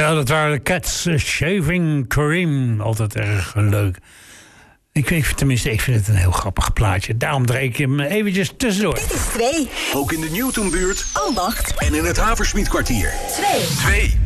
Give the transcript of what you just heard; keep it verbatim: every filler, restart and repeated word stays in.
Ja, dat waren de Cats, uh, Shaving Kareem. Altijd erg leuk. Ik weet, tenminste, ik vind het een heel grappig plaatje. Daarom draai ik hem eventjes tussendoor. Dit is twee. Ook in de Newtonbuurt. Ambacht. En in het Haversmietkwartier. Twee. Twee.